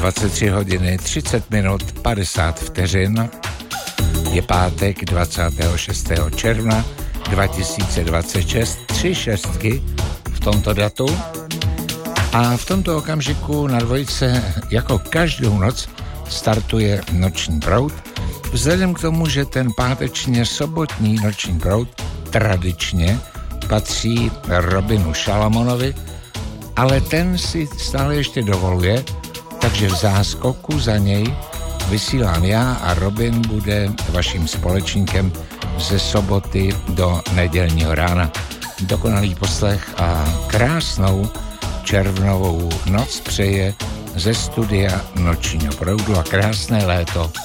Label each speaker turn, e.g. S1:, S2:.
S1: 23 hodiny 30 minut 50 vteřin. Je pátek 26. června 2026, 3 šestky v tomto datu. A v tomto okamžiku na dvojce jako každou noc startuje Noční proud. Vzhledem k tomu, že ten pátečně sobotní Noční proud tradičně patří Robinu Šalamonovi, ale ten si stále ještě dovoluje, takže v záskoku za něj vysílám já a Robin bude vaším společníkem ze soboty do nedělního rána. Dokonalý poslech a krásnou červnovou noc přeje ze studia Nočního proudu a krásné léto